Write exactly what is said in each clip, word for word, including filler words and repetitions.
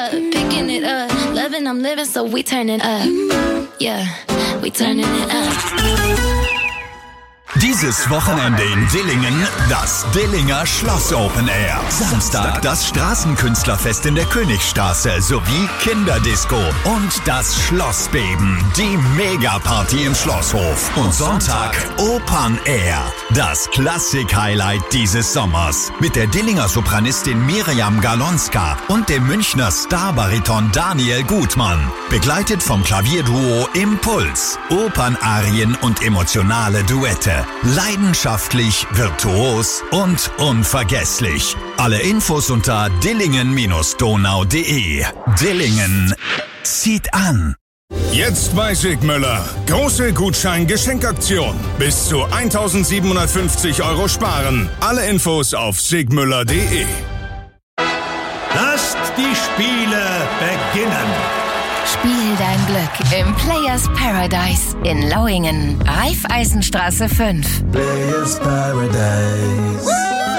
Picking it up, loving, I'm living, so we turning up. Yeah, we turning it up. Dieses Wochenende in Dillingen das Dillinger Schloss Open Air. Samstag das Straßenkünstlerfest in der Königstraße sowie Kinderdisco und das Schlossbeben, die Megaparty im Schlosshof. Und Sonntag Open Air, das Klassik-Highlight dieses Sommers mit der Dillinger Sopranistin Miriam Galonska und dem Münchner Starbariton Daniel Gutmann. Begleitet vom Klavierduo Impuls, Opernarien und emotionale Duette. Leidenschaftlich, virtuos und unvergesslich. Alle Infos unter dillingen Donau punkt de. Dillingen zieht an. Jetzt bei Sigmüller. Große Gutschein-Geschenkaktion. Bis zu eintausendsiebenhundertfünfzig Euro sparen. Alle Infos auf sigmüller punkt de. Lasst die Spiele beginnen. Spiel dein Glück im Players Paradise in Lauingen. Raiffeisenstraße fünf. Players Paradise.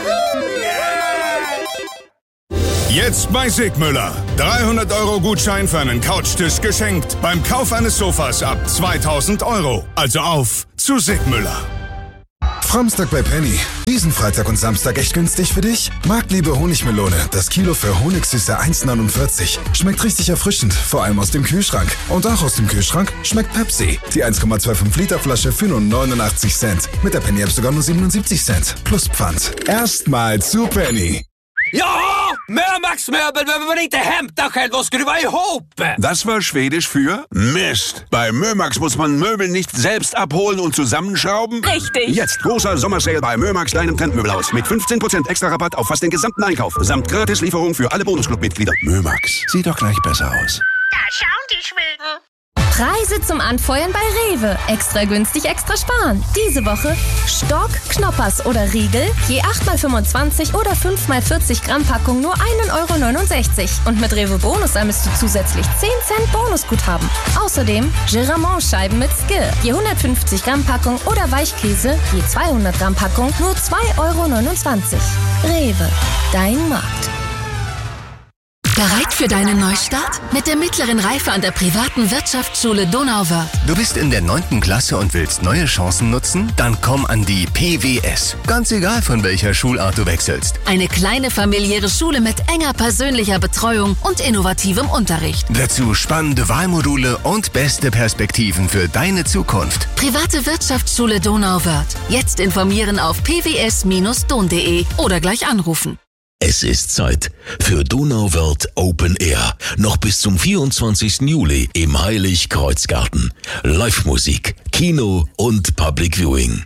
Jetzt bei Sigmüller. dreihundert Euro Gutschein für einen Couchtisch geschenkt. Beim Kauf eines Sofas ab zweitausend Euro. Also auf zu Sigmüller. Samstag bei Penny. Diesen Freitag und Samstag echt günstig für dich? Marktliebe Honigmelone. Das Kilo für Honigsüße eins neunundvierzig. Schmeckt richtig erfrischend, vor allem aus dem Kühlschrank. Und auch aus dem Kühlschrank schmeckt Pepsi. Die eins Komma fünfundzwanzig Liter Flasche für nur neunundachtzig Cent. Mit der Penny App sogar nur siebenundsiebzig Cent. Plus Pfand. Erstmal zu Penny. Ja, Mömax Möbel, wenn man inte hämta själv och skruva ihop. Das war Schwedisch für Mist. Bei Mömax muss man Möbel nicht selbst abholen und zusammenschrauben. Richtig. Jetzt großer Sommersale bei Mömax, deinem Trendmöbelhaus. Mit fünfzehn Prozent extra Rabatt auf fast den gesamten Einkauf. Samt Gratislieferung für alle Bonusclub-Mitglieder. Mömax, sieht doch gleich besser aus. Da schauen die Schweden. Preise zum Anfeuern bei Rewe. Extra günstig, extra sparen. Diese Woche Stock, Knoppers oder Riegel, je acht mal fünfundzwanzig oder fünf mal vierzig Gramm Packung nur ein Euro neunundsechzig. Und mit Rewe Bonus sammelst du zusätzlich zehn Cent Bonusguthaben. Außerdem Giramont-Scheiben mit Skill, je hundertfünfzig Gramm Packung oder Weichkäse, je zweihundert Gramm Packung nur zwei Euro neunundzwanzig. Rewe, dein Markt. Bereit für deinen Neustart? Mit der mittleren Reife an der privaten Wirtschaftsschule Donauwörth. Du bist in der neunten Klasse und willst neue Chancen nutzen? Dann komm an die P W S. Ganz egal, von welcher Schulart du wechselst. Eine kleine familiäre Schule mit enger persönlicher Betreuung und innovativem Unterricht. Dazu spannende Wahlmodule und beste Perspektiven für deine Zukunft. Private Wirtschaftsschule Donauwörth. Jetzt informieren auf p w s Bindestrich don punkt de oder gleich anrufen. Es ist Zeit für Donauwörth Open Air. Noch bis zum vierundzwanzigsten Juli im Heilig-Kreuz-Garten. Live-Musik, Kino und Public Viewing.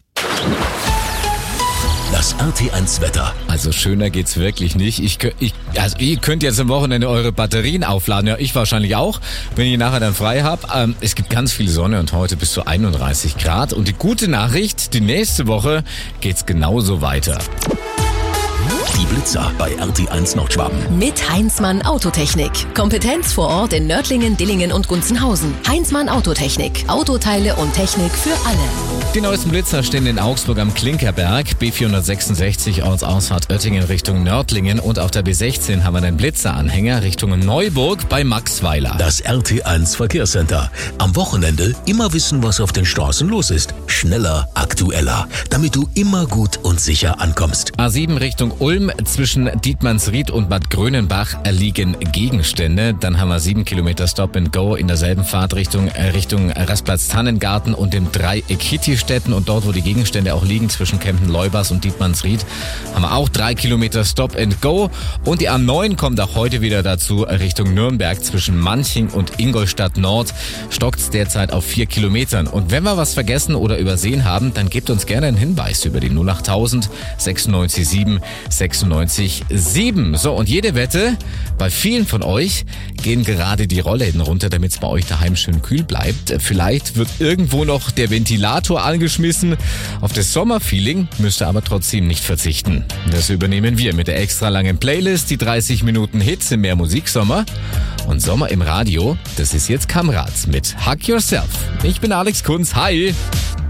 Das R T eins Wetter. Also schöner geht's wirklich nicht. Ich, ich, also ihr könnt jetzt am Wochenende eure Batterien aufladen. Ja, ich wahrscheinlich auch, wenn ich nachher dann frei habe. Ähm, es gibt ganz viel Sonne und heute bis zu einunddreißig Grad. Und die gute Nachricht, die nächste Woche geht's genauso weiter. Die Blitzer bei R T eins Nordschwaben. Mit Heinzmann Autotechnik. Kompetenz vor Ort in Nördlingen, Dillingen und Gunzenhausen. Heinzmann Autotechnik. Autoteile und Technik für alle. Die neuesten Blitzer stehen in Augsburg am Klinkerberg. B vierhundertsechsundsechzig Ortsausfahrt Oettingen Richtung Nördlingen. Und auf der B sechzehn haben wir den Blitzeranhänger Richtung Neuburg bei Maxweiler. Das R T eins Verkehrscenter. Am Wochenende immer wissen, was auf den Straßen los ist. Schneller, aktueller. Damit du immer gut und sicher ankommst. A sieben Richtung Ulm. Zwischen Dietmannsried und Bad Grönenbach liegen Gegenstände. Dann haben wir sieben Kilometer Stop and Go in derselben Fahrtrichtung Richtung Rastplatz Tannengarten und dem Dreieck Hittistetten. Und dort, wo die Gegenstände auch liegen, zwischen Kempen-Leubers und Dietmannsried, haben wir auch drei Kilometer Stop and Go. Und die A neun kommt auch heute wieder dazu Richtung Nürnberg zwischen Manching und Ingolstadt Nord. Stockt's derzeit auf vier Kilometern. Und wenn wir was vergessen oder übersehen haben, dann gebt uns gerne einen Hinweis über die null achttausend sechsundneunzig sieben sechsundneunzig sieben. So, und jede Wette, bei vielen von euch gehen gerade die Rollläden runter, damit es bei euch daheim schön kühl bleibt. Vielleicht wird irgendwo noch der Ventilator angeschmissen. Auf das Sommerfeeling müsst ihr aber trotzdem nicht verzichten. Das übernehmen wir mit der extra langen Playlist, die dreißig Minuten Hits im Mehr Musiksommer. Und Sommer im Radio, das ist jetzt Kamrad mit Hug Yourself. Ich bin Alex Kunz, hi!